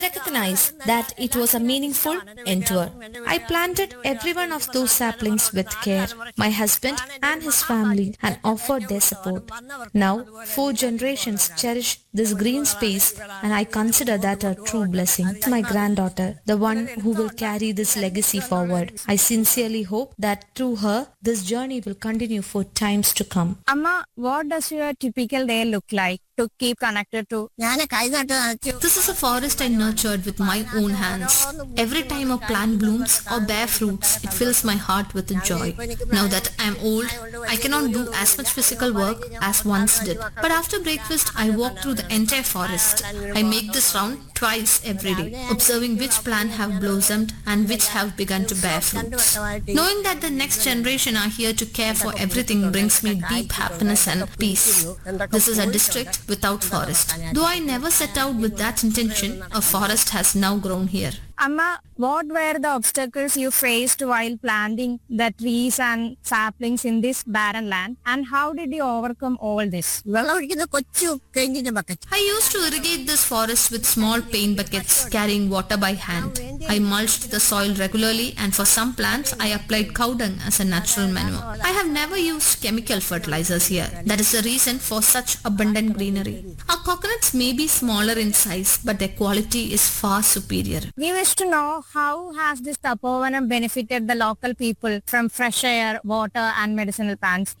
recognize that it was a meaningful endeavor. I planted every one of those saplings with care. My husband and his family had offered their support. Now, 4 generations cherish this green space and I consider that a true blessing. My granddaughter, the one who will carry this legacy forward. I sincerely hope that through her, this journey will continue for times to come. Amma, what does your typical day look like to keep connected to? This is a forest I nurtured with my own hands. Every time a plant blooms or bear fruits, it fills my heart with joy. Now that I am old, I cannot do as much physical work as once did. But after breakfast, I walk through the entire forest. I make this round twice every day, observing which plants have blossomed and which have begun to bear fruits. Knowing that the next generation are here to care for everything brings me deep happiness and peace. This is a district without forest. Though I never set out with that intention, a forest has now grown here. Amma, what were the obstacles you faced while planting the trees and saplings in this barren land, and how did you overcome all this? I used to irrigate this forest with small paint buckets, carrying water by hand. I mulched the soil regularly, and for some plants I applied cow dung as a natural manure. I have never used chemical fertilizers here. That is the reason for such abundant greenery. Our coconuts may be smaller in size, but their quality is far superior. We wish to know how has this Tapovanam benefited the local people from fresh air, water and medicinal plants.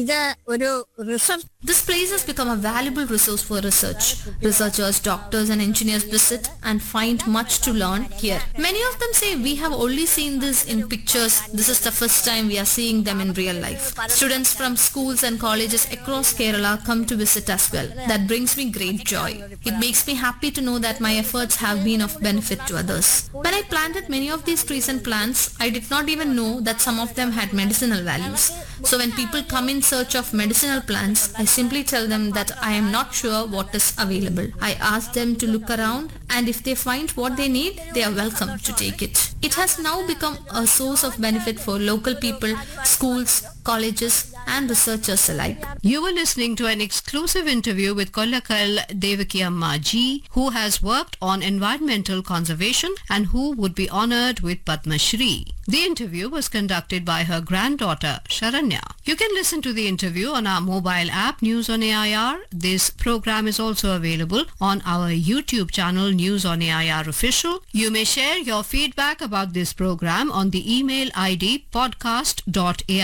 This place has become a valuable resource for research. Researchers, doctors and engineers visit and find much to learn here. Many of them say we have only seen this in pictures. This is the first time we are seeing them in real life. Students from schools and colleges across Kerala come to visit as well. That brings me great joy. It makes me happy to know that my efforts have been of benefit to others. When I planted many of these trees and plants, I did not even know that some of them had medicinal values. So when people come in search of medicinal plants, I simply tell them that I am not sure what is available. I ask them to look around, and if they find what they need, they are welcome to take it. It has now become a source of benefit for local people, schools, colleges and researchers alike. You were listening to an exclusive interview with Kollakal Devakiyamma Ji, who has worked on environmental conservation and who would be honored with Padma Shri. The interview was conducted by her granddaughter Sharanya. You can listen to the interview on our mobile app News on AIR. This program is also available on our YouTube channel News on AIR Official. You may share your feedback about this program on the email ID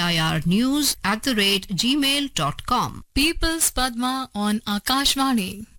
podcast.airnews@gmail.com. People's Padma on Akashvani.